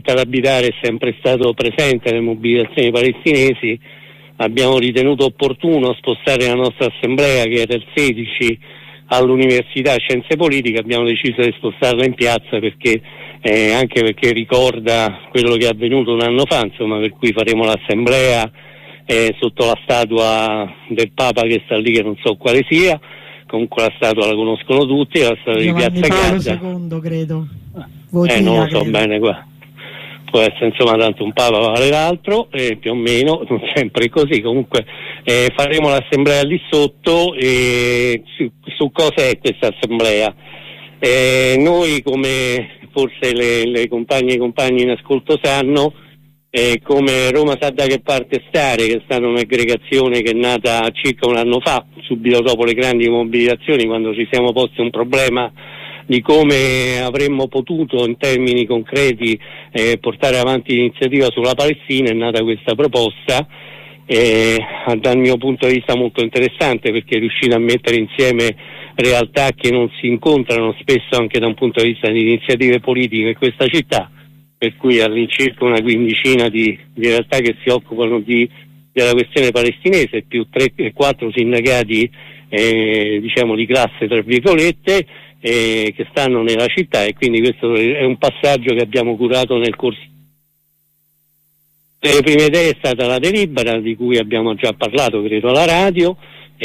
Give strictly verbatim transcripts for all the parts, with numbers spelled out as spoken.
ad abitare è sempre stato presente nelle mobilitazioni palestinesi, abbiamo ritenuto opportuno spostare la nostra assemblea, che era il sedici, all'Università Scienze Politiche. Abbiamo deciso di spostarla in piazza perché eh, anche perché ricorda quello che è avvenuto un anno fa, insomma, per cui faremo l'assemblea eh, sotto la statua del Papa che sta lì, che non so quale sia. Comunque la statua la conoscono tutti, la statua di Piazza Paolo Grazia. secondo, credo. Eh, non lo so credo. bene qua. Può essere, insomma, tanto un papa vale l'altro, eh, più o meno, non sempre così. Comunque eh, faremo l'assemblea lì sotto. E su, su cosa è questa assemblea? Eh, noi, come forse le, le compagne e i compagni in ascolto sanno, eh, come Roma sa da che parte stare, che è stata un'aggregazione che è nata circa un anno fa, subito dopo le grandi mobilitazioni, quando ci siamo posti un problema di come avremmo potuto in termini concreti eh, portare avanti l'iniziativa sulla Palestina, è nata questa proposta, eh, dal mio punto di vista molto interessante, perché è riuscita a mettere insieme realtà che non si incontrano spesso anche da un punto di vista di iniziative politiche in questa città, per cui all'incirca una quindicina di, di realtà che si occupano di, della questione palestinese, più tre quattro sindacati eh, diciamo di classe tra virgolette, eh, che stanno nella città, e quindi questo è un passaggio che abbiamo curato nel corso. Le prime idee è stata la delibera, di cui abbiamo già parlato credo alla radio,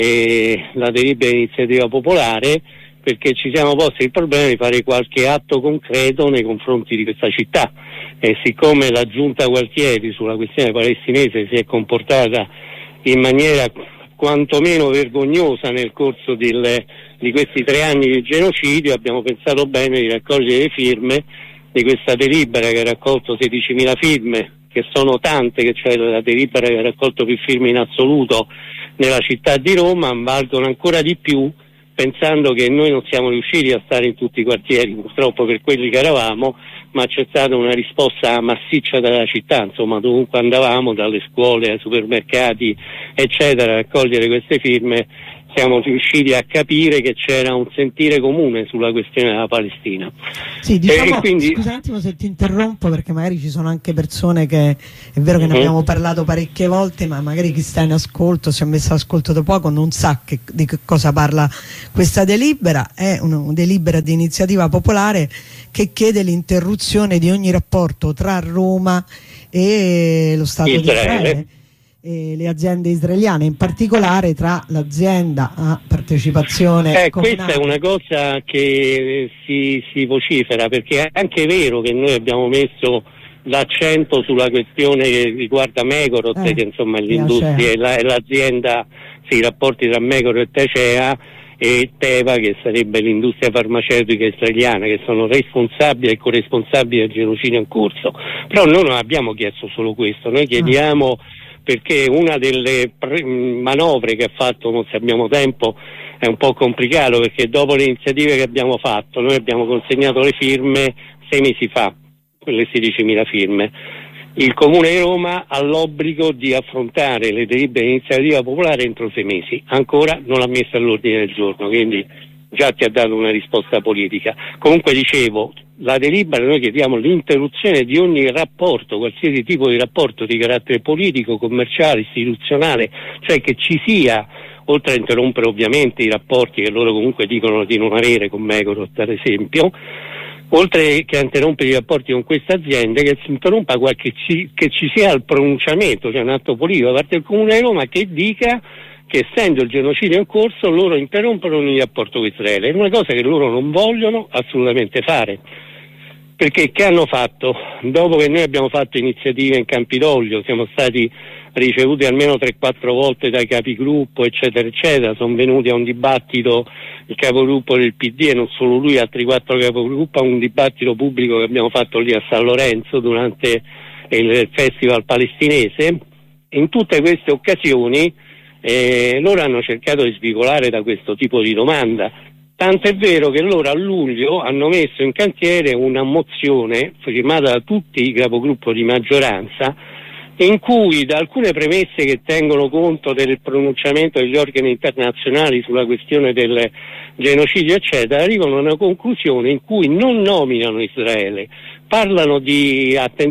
e la delibera iniziativa popolare, perché ci siamo posti il problema di fare qualche atto concreto nei confronti di questa città, e siccome la giunta Gualtieri sulla questione palestinese si è comportata in maniera quantomeno vergognosa nel corso del, di questi tre anni di genocidio, abbiamo pensato bene di raccogliere le firme di questa delibera che ha raccolto sedicimila firme, che sono tante, che cioè la delibera che ha raccolto più firme in assoluto nella città di Roma, valgono ancora di più pensando che noi non siamo riusciti a stare in tutti i quartieri, purtroppo per quelli che eravamo, ma c'è stata una risposta massiccia dalla città, insomma dovunque andavamo, dalle scuole ai supermercati eccetera, a raccogliere queste firme, siamo riusciti a capire che c'era un sentire comune sulla questione della Palestina. Sì, diciamo, e quindi... scusa un attimo se ti interrompo, perché magari ci sono anche persone che, è vero che ne abbiamo parlato parecchie volte, ma magari chi sta in ascolto, si è messo all'ascolto da poco, non sa che, di che cosa parla questa delibera. È una delibera di iniziativa popolare che chiede l'interruzione di ogni rapporto tra Roma e lo Stato Israele. di Israele e le aziende israeliane, in particolare tra l'azienda a partecipazione eh, comunale. Questa è una cosa che si, si vocifera, perché è anche vero che noi abbiamo messo l'accento sulla questione che riguarda Megorot, eh, che insomma è l'industria e la, l'azienda, sì, i rapporti tra Megorot e Tecea e Teva, che sarebbe l'industria farmaceutica israeliana, che sono responsabili e corresponsabili del genocidio in corso. Però noi non abbiamo chiesto solo questo, noi chiediamo ah. perché una delle pre- manovre che ha fatto, non se abbiamo tempo, è un po' complicato, perché dopo le iniziative che abbiamo fatto, noi abbiamo consegnato le firme sei mesi fa, quelle sedicimila firme. Il Comune di Roma ha l'obbligo di affrontare le delibere di iniziativa popolare entro sei mesi, ancora non l'ha messa all'ordine del giorno, quindi già ti ha dato una risposta politica. Comunque dicevo, la delibera, noi chiediamo l'interruzione di ogni rapporto, qualsiasi tipo di rapporto di carattere politico, commerciale, istituzionale, cioè che ci sia, oltre a interrompere ovviamente i rapporti che loro comunque dicono di non avere con Megorot ad esempio, oltre che a interrompere i rapporti con queste aziende, che si interrompa qualche ci, che ci sia il pronunciamento, cioè un atto politico da parte del Comune di Roma che dica che essendo il genocidio in corso loro interrompono ogni rapporto con Israele. È una cosa che loro non vogliono assolutamente fare, perché che hanno fatto? Dopo che noi abbiamo fatto iniziative in Campidoglio, siamo stati ricevuti almeno tre quattro volte dai capigruppo eccetera eccetera, sono venuti a un dibattito il capogruppo del P D e non solo lui, altri quattro capogruppo, a un dibattito pubblico che abbiamo fatto lì a San Lorenzo durante il festival palestinese. In tutte queste occasioni eh, loro hanno cercato di svicolare da questo tipo di domanda, tanto è vero che loro a luglio hanno messo in cantiere una mozione firmata da tutti i capogruppo di maggioranza, in cui da alcune premesse che tengono conto del pronunciamento degli organi internazionali sulla questione del genocidio eccetera, arrivano a una conclusione in cui non nominano Israele, parlano di attenzione